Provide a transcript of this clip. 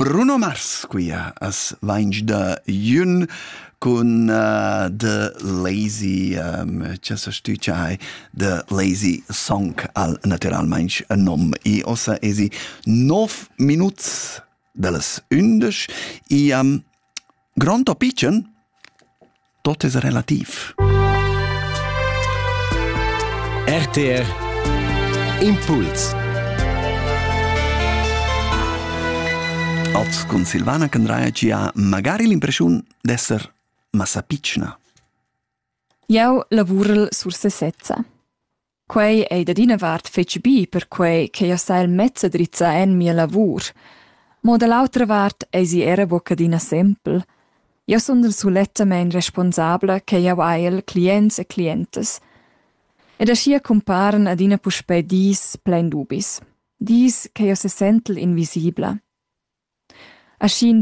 Bruno Mars quia as vainch da Jün con The Lazy c'è sostituai The Lazy Song al naturalmente a nom i ossa esi 9 minuts dallas 11 i grand o pitchen tot es relativ. RTR Impuls. Oz con Silvana Candraia ci ha magari l'impressione d'esser massa piccina. Jeu lavurel sur se setza. Quei ei da dina vart fetg bi per quei che io sai il mezza drizza en mia lavur. Mo da l'altra vart ei si era bocadina sempel. Io son del sulettament responsabla che io hai el clients e clientes. Ed aschia comparen ad ina puspei dis plein dubis. Dis che io se sentel invisibla. Aschin